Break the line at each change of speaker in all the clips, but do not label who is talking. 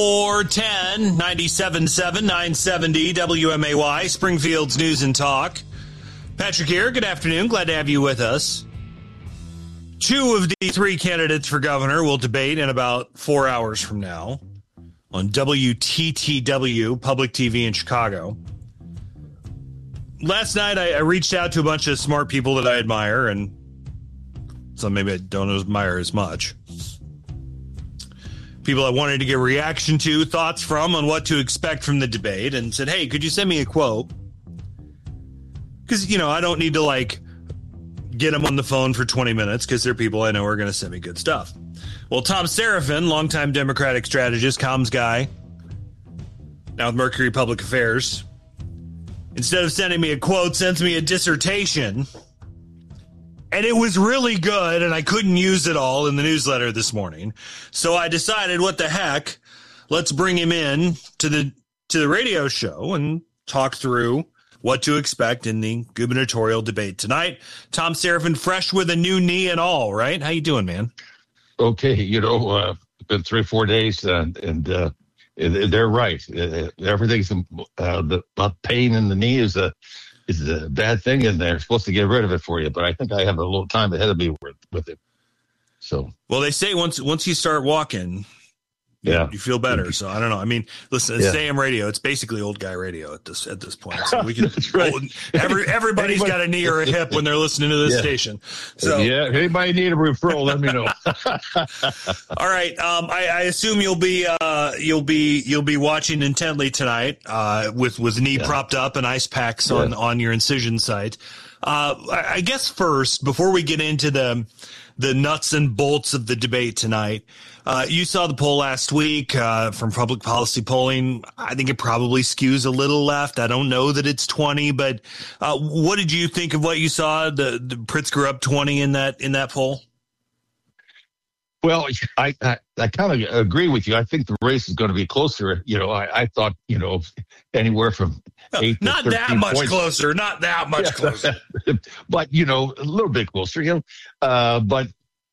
410 97.7 970 WMAY, Springfield's News and Talk. Patrick here. Good afternoon. Glad to have you with us. Two of the three candidates for governor will debate in about 4 hours from now on WTTW, public TV in Chicago. Last night, I reached out to a bunch of smart people that I admire, and some maybe I don't admire as much. People I wanted to get a reaction to, thoughts from, on what to expect from the debate, and said, hey, could you send me a quote? Because, I don't need to, get them on the phone for 20 minutes, because they're people I know are going to send me good stuff. Well, Tom Seraphin, longtime Democratic strategist, comms guy, now with Mercury Public Affairs, instead of sending me a quote, sends me a dissertation. And it was really good, and I couldn't use it all in the newsletter this morning. So I decided, what the heck, let's bring him in to the radio show and talk through what to expect in the gubernatorial debate tonight. Tom Seraphin, fresh with a new knee and all, right? How you doing, man?
Okay, been 3 or 4 days, and they're right. Everything's about pain in the knee is a bad thing, and they're supposed to get rid of it for you. But I think I have a little time ahead of me with it. So, well,
they say once you start walking, you feel better. So I don't know. I mean, listen, it's AM radio. It's basically old guy radio at this point. So we can. That's right. Everybody's got a knee or a hip when they're listening to this station. So
if anybody need a referral, let me know.
All right. I assume you'll be watching intently tonight with knee propped up and ice packs on your incision site. I guess first, before we get into the nuts and bolts of the debate tonight, you saw the poll last week from Public Policy Polling. I think it probably skews a little left. I don't know that it's 20, but what did you think of what you saw? The Pritzker up 20 in that poll?
Well, I kind of agree with you. I think the race is going to be closer. I thought, anywhere from 8 to
not
13
that much
points.
closer, not that much closer.
But, a little bit closer, but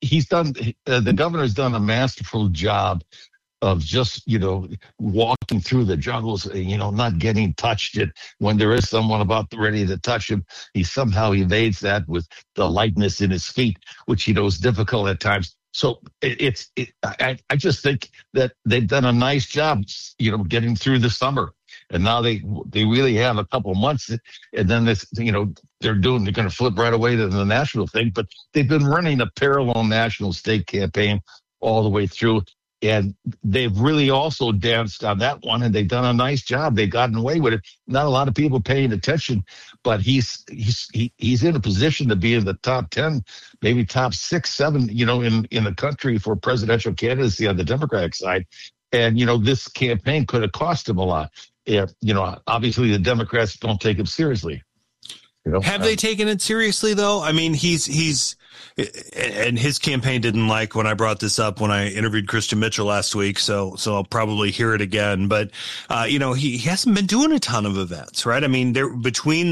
the governor's done a masterful job of just, walking through the jungles, not getting touched. When there is someone about ready to touch him, he somehow evades that with the lightness in his feet, which, is difficult at times. So I just think that they've done a nice job, getting through the summer. And now they really have a couple of months, and then this, they're going to flip right away to the national thing. But they've been running a parallel national state campaign all the way through, and they've really also danced on that one, and they've done a nice job. They've gotten away with it. Not a lot of people paying attention, but he's in a position to be in the top 10, maybe top 6, 7, in the country for presidential candidacy on the Democratic side. And, this campaign could have cost him a lot. Yeah, obviously the Democrats don't take him seriously.
Have they taken it seriously though? I mean, he's and his campaign didn't like when I brought this up when I interviewed Christian Mitchell last week. So I'll probably hear it again. But he hasn't been doing a ton of events, right? I mean, they're between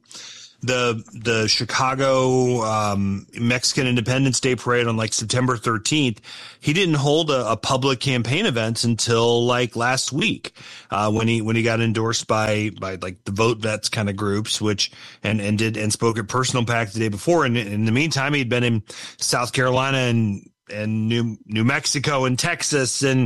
the Chicago Mexican Independence Day parade on September 13th. He didn't hold a public campaign event until last week when he got endorsed by the Vote Vets kind of groups, which and spoke at Personal Pack the day before. And in the meantime, he'd been in South Carolina and New Mexico and Texas and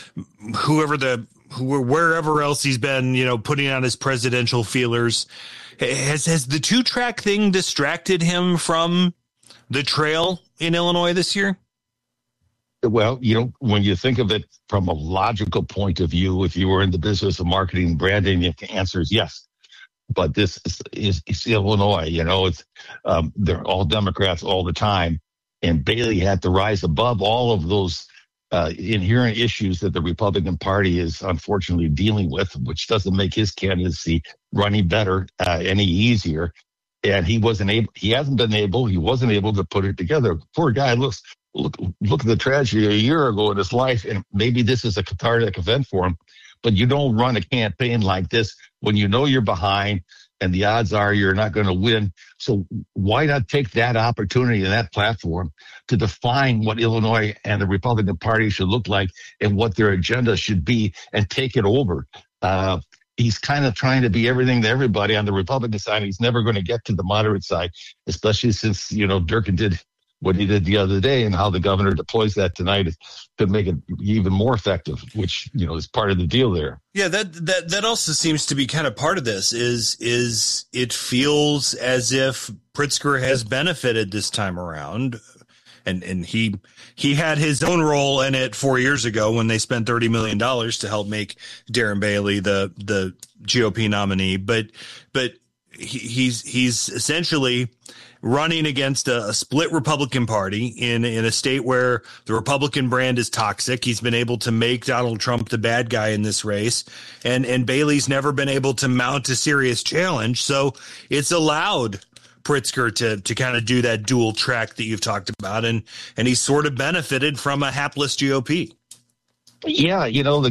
wherever else he's been, putting out his presidential feelers. Has the 2-track thing distracted him from the trail in Illinois this year?
Well, when you think of it from a logical point of view, if you were in the business of marketing and branding, the answer is yes. But this is Illinois, they're all Democrats all the time. And Bailey had to rise above all of those inherent issues that the Republican Party is unfortunately dealing with, which doesn't make his candidacy running better any easier. And he wasn't able to put it together. Poor guy, look at the tragedy a year ago in his life, and maybe this is a cathartic event for him. But you don't run a campaign like this when you know you're behind. and the odds are you're not going to win. So why not take that opportunity and that platform to define what Illinois and the Republican Party should look like and what their agenda should be and take it over? He's kind of trying to be everything to everybody on the Republican side. He's never going to get to the moderate side, especially since, Durkin did what he did the other day, and how the governor deploys that tonight to make it even more effective, which, is part of the deal there.
Yeah, that also seems to be kind of part of this is it feels as if Pritzker has benefited this time around. And he had his own role in it 4 years ago when they spent $30 million to help make Darren Bailey the GOP nominee. But he's essentially running against a split Republican Party in a state where the Republican brand is toxic. He's been able to make Donald Trump the bad guy in this race, and Bailey's never been able to mount a serious challenge. So it's allowed Pritzker to kind of do that dual track that you've talked about, and he's sort of benefited from a hapless GOP.
Yeah,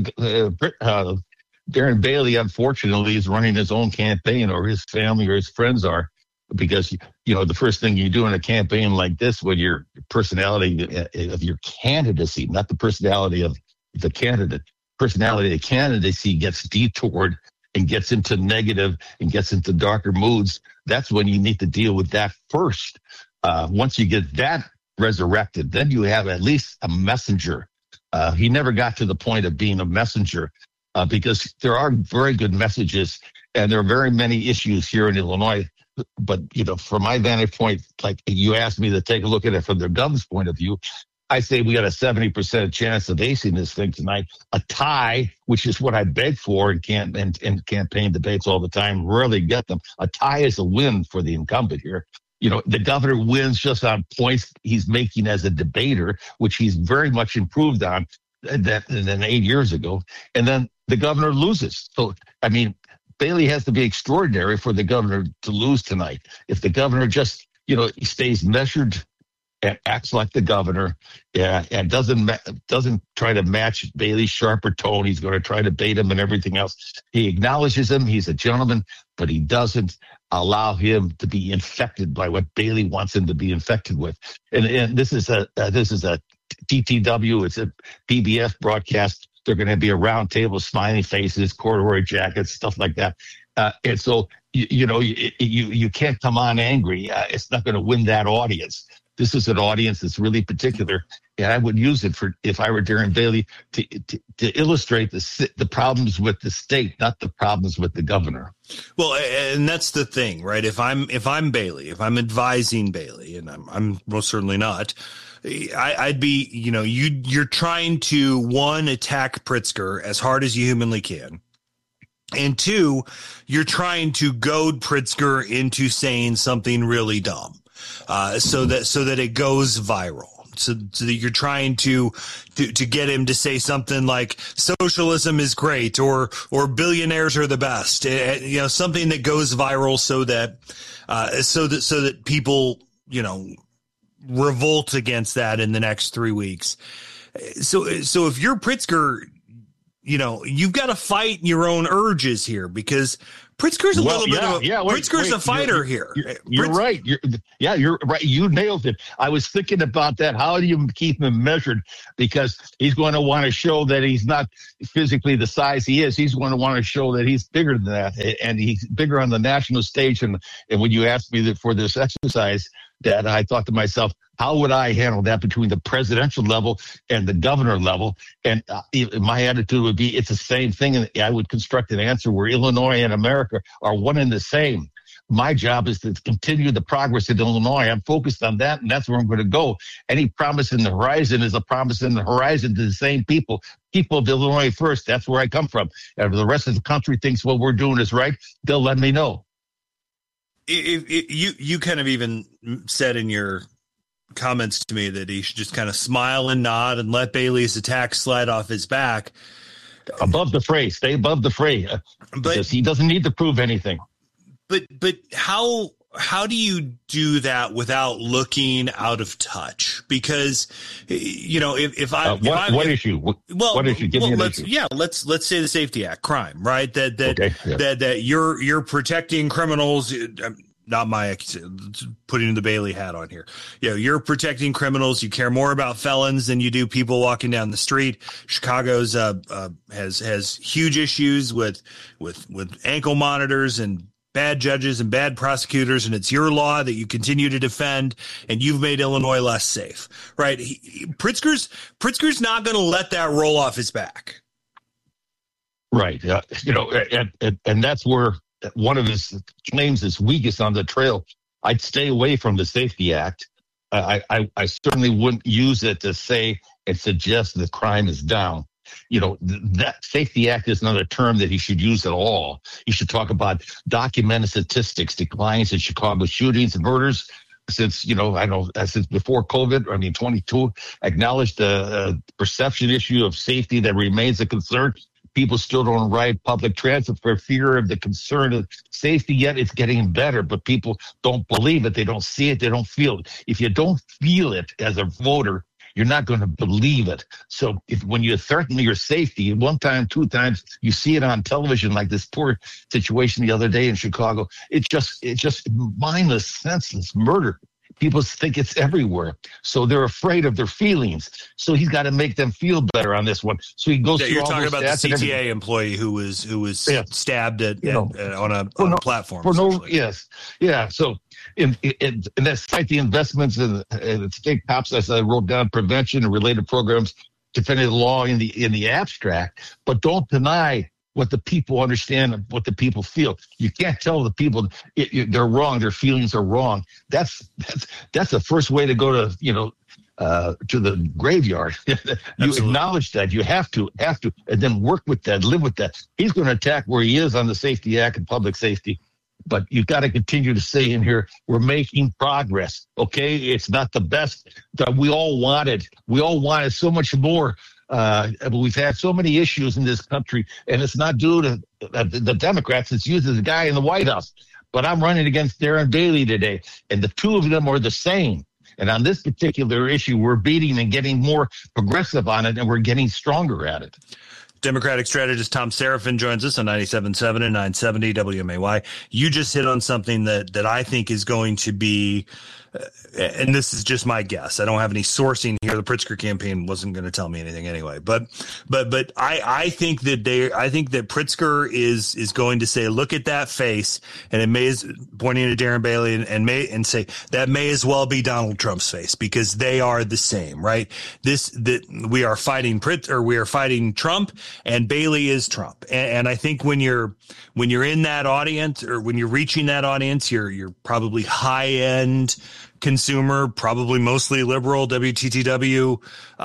Darren Bailey, unfortunately, is running his own campaign, or his family or his friends are, because the first thing you do in a campaign like this, when your personality of your candidacy, not the personality of the candidate, personality of the candidacy gets detoured and gets into negative and gets into darker moods, that's when you need to deal with that first. Once you get that resurrected, then you have at least a messenger. He never got to the point of being a messenger because there are very good messages and there are very many issues here in Illinois. But, from my vantage point, like you asked me to take a look at it from the governor's point of view, I say we got a 70% chance of acing this thing tonight. A tie, which is what I beg for in campaign debates all the time, rarely get them. A tie is a win for the incumbent here. The governor wins just on points he's making as a debater, which he's very much improved on than 8 years ago. And then the governor loses. So, Bailey has to be extraordinary for the governor to lose tonight. If the governor just, he stays measured and acts like the governor, and doesn't try to match Bailey's sharper tone. He's going to try to bait him and everything else. He acknowledges him. He's a gentleman, but he doesn't allow him to be infected by what Bailey wants him to be infected with. And this is a TTW. It's a PBS broadcast. They're going to be a round table, smiley faces, corduroy jackets, stuff like that. And so, you can't come on angry. It's not going to win that audience. This is an audience that's really particular, and I would use it if I were Darren Bailey to illustrate the problems with the state, not the problems with the governor.
Well, and that's the thing, right? If I'm Bailey, if I'm advising Bailey, and I'm most certainly not, I'd be, you're trying to, one, attack Pritzker as hard as you humanly can. And two, you're trying to goad Pritzker into saying something really dumb. So that it goes viral. So that you're trying to get him to say something like socialism is great or billionaires are the best. Something that goes viral so that people, revolt against that in the next 3 weeks. So if you're Pritzker, you've got to fight your own urges here, because Pritzker's Pritzker's a fighter here.
You're right. You're right. You nailed it. I was thinking about that. How do you keep him measured? Because he's going to want to show that he's not physically the size he is. He's going to want to show that he's bigger than that, and he's bigger on the national stage. And when you asked me for this exercise, that I thought to myself, how would I handle that between the presidential level and the governor level? And my attitude would be, it's the same thing. And I would construct an answer where Illinois and America are one and the same. My job is to continue the progress in Illinois. I'm focused on that, and that's where I'm going to go. Any promise in the horizon is a promise in the horizon to the same people of Illinois first. That's where I come from. And if the rest of the country thinks what we're doing is right, they'll let me know.
You kind of even said in your comments to me that he should just kind of smile and nod and let Bailey's attack slide off his back.
Above the fray, stay above the fray, because he doesn't need to prove anything.
But how how do you do that without looking out of touch? Because, you know,
what issue? What issue? Give me an issue.
Yeah, let's say the Safety Act, crime, right? That you're protecting criminals. Not my putting the Bailey hat on here. You know, you're protecting criminals. You care more about felons than you do people walking down the street. Chicago's has huge issues with ankle monitors and bad judges and bad prosecutors, and it's your law that you continue to defend, and you've made Illinois less safe, right? Pritzker's not going to let that roll off his back.
Right. You know, and that's where one of his claims is weakest on the trail. I'd stay away from the Safety Act. I certainly wouldn't use it to say and suggest that crime is down. You know, that Safety Act is not a term that he should use at all. He should talk about documented statistics, declines in Chicago shootings and murders since, you know, since before COVID. 22, acknowledged the perception issue of safety that remains a concern. People still don't ride public transit for fear of the concern of safety, yet it's getting better. But people don't believe it. They don't see it. They don't feel it. If you don't feel it as a voter, you're not going to believe it. So when you threaten your safety, one time, two times, you see it on television, like this poor situation the other day in Chicago. It's just mindless, senseless murder. People think it's everywhere. So they're afraid of their feelings. So he's got to make them feel better on this one. So he goes through
You're
all
talking
those
about the
stats
CTA employee who was stabbed on a platform.
Yes. Yeah. So in that cite the investments in the state cops, as I wrote down, prevention and related programs, defending the law in the abstract, but don't deny what the people understand, what the people feel. You can't tell the people they're wrong, their feelings are wrong. That's the first way to go to, to the graveyard. You acknowledge that. You have to, and then work with that, live with that. He's going to attack where he is on the Safety Act and public safety. But you've got to continue to say in here, we're making progress. Okay, it's not the best that we all wanted. We all wanted so much more. But we've had so many issues in this country, and it's not due to the Democrats. It's used as a guy in the White House. But I'm running against Darren Bailey today, and the two of them are the same. And on this particular issue, we're beating and getting more progressive on it, and we're getting stronger at it.
Democratic strategist Tom Serafin joins us on 97.7 and 970 WMAY. You just hit on something that I think is going to be, and this is just my guess. I don't have any sourcing here. The Pritzker campaign wasn't going to tell me anything anyway. But I think that Pritzker is going to say, look at that face, and it may, pointing to Darren Bailey, and say that may as well be Donald Trump's face, because they are the same, right? We are fighting we are fighting Trump, and Bailey is Trump. And I think when you're in that audience, or when you're reaching that audience, you're probably high end consumer, probably mostly liberal, WTTW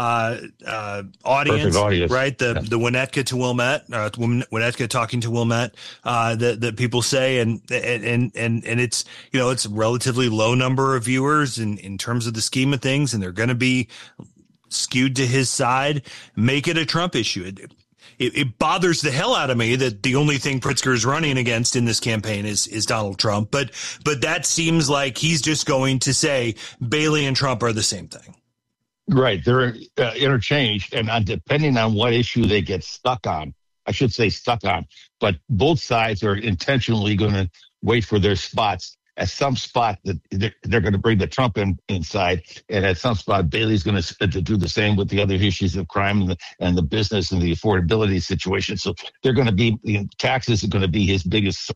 audience, right? The Winnetka to Wilmette, Winnetka talking to Wilmette, that people say, and it's, it's a relatively low number of viewers in terms of the scheme of things, and they're going to be skewed to his side. Make it a Trump issue. It bothers the hell out of me that the only thing Pritzker is running against in this campaign is Donald Trump. But that seems like he's just going to say Bailey and Trump are the same thing.
Right. They're interchanged. And depending on what issue they get stuck on, I should say stuck on, but both sides are intentionally going to wait for their spots. At some spot that they're going to bring the Trump inside, and at some spot Bailey's going to do the same with the other issues of crime and the business and the affordability situation. So they're going to be, taxes are going to be his biggest